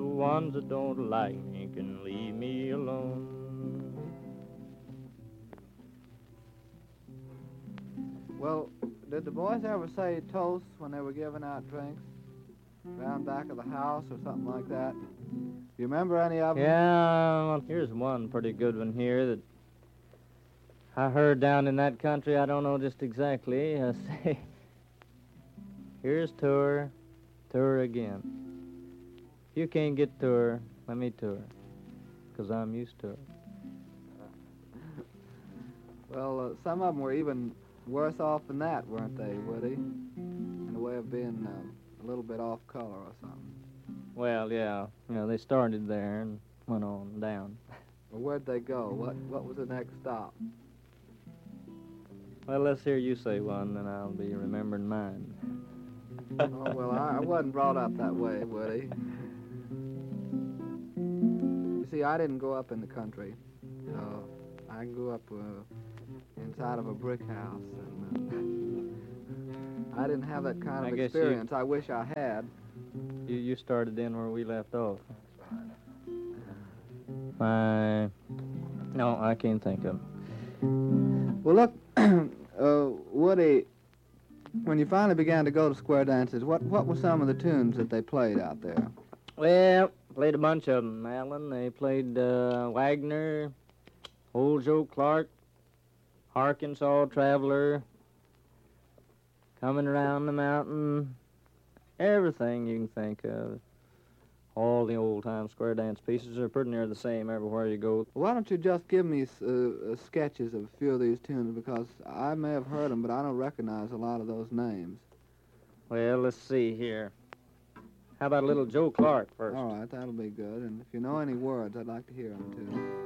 The ones that don't like me can leave me alone. Well, did the boys ever say toasts when they were giving out drinks? Round back of the house or something like that? You remember any of them? Yeah, well, here's one pretty good one here that I heard down in that country. I don't know just exactly. I say, here's tour, tour again. If you can't get tour, let me tour, 'cause I'm used to it. Well, some of them were even worse off than that, weren't they, Woody? In the way of being a little bit off color or something. Well, yeah, they started there and went on down. Well, where'd they go? What was the next stop? Well, let's hear you say one, and I'll be remembering mine. Oh, well, I wasn't brought up that way, Woody. You see, I didn't grow up in the country. I grew up inside of a brick house, and I didn't have that kind of experience. I wish I had. You started in where we left off. No, I can't think of 'em. Well, look, Woody, when you finally began to go to square dances, what were some of the tunes that they played out there? Well, played a bunch of them, Alan. They played Wagner, Old Joe Clark, Arkansas Traveler, Coming Around the Mountain, everything you can think of. All the old-time square dance pieces are pretty near the same everywhere you go. Why don't you just give me sketches of a few of these tunes, because I may have heard them, but I don't recognize a lot of those names. Well, let's see here. How about a little Joe Clark first? All right, that'll be good. And if you know any words, I'd like to hear them, too.